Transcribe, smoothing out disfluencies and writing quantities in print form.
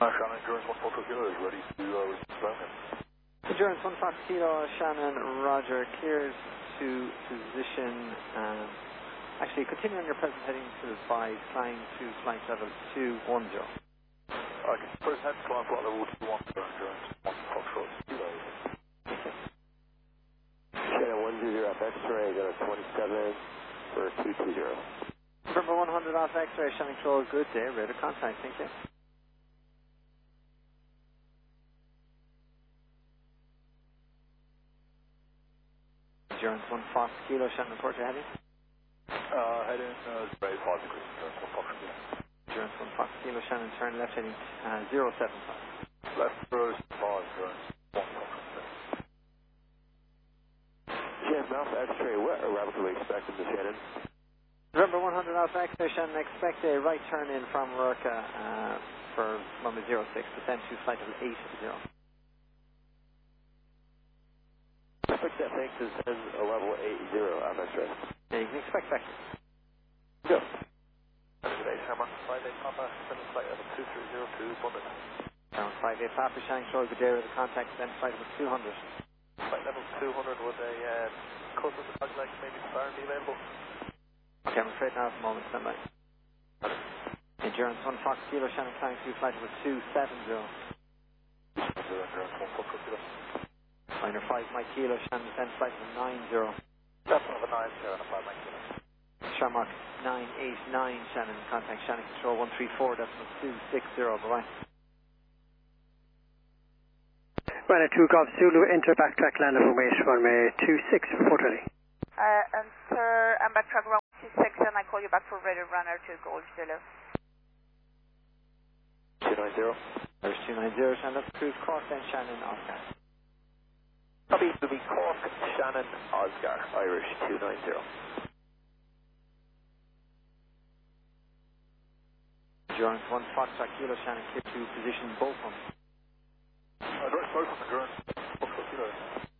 Shannon, Endurance 1 Foxtrot Kilo is ready to receive Birmingham. Endurance 1 Fox Kilo, Shannon, Roger, clears to position, actually continue on your present heading to by flying to flight level 210. Okay, first head climb flight level 210, Endurance 1 Foxtrot Kilo. Shannon 10 off X-ray, got a 27 for 220. November 100 off X-ray, Shannon Control, good day, radar contact, thank you. Endurance 1 Fox Kilo, Shannon, report your heading. Heading is ready 5 degrees, Endurance 1 Foxtrot Kilo. Endurance 1 Fox Kilo, Shannon, turn left heading 075. Left 075, Endurance 1 Foxtrot Kilo. Shannon off X-ray, what arrival do we expect in the Shannon? November 100 Alpha X-ray, Shannon, expect a right turn in from Rurka for number 06, descend to flight level 8 to 0. Expect that thing to send a level 80 off X-ray. Yeah, you can expect vector. Go. Today, Shamrock 58 Papa, sending flight level 2302, London. Down 58 Papa, Shannon Control, good day, with the contact, then flight level 200. Flight level 200, would a cut of the project maybe fire be available? Okay, I'm afraid now at the moment, stand by. Endurance 1 Fox Kilo, Shannon, flying to flight level 270. Endurance 1 Foxtrot Kilo. Minor 5 Mike Kilo, Shannon, descend flight level 90. That's one of the 9, and a 5 Mike Kilo. Shamrock 989, Shannon, contact Shannon Control 134.260, bye-bye. Runway 2 Golf Zulu, enter backtrack land information, runway 26, report ready. Enter and backtrack around 26 and I call you back for ready runner to Golf Zulu. 290. There's 290, Shannon, that's cruise Cork, then Shannon, Oscar. Copy, to be Cork, Shannon, Oscar, Irish 290. Endurance 1 Foxtrot Kilo, Shannon, clear to position both of them. Direct flight from Endurance 1 Foxtrot Kilo.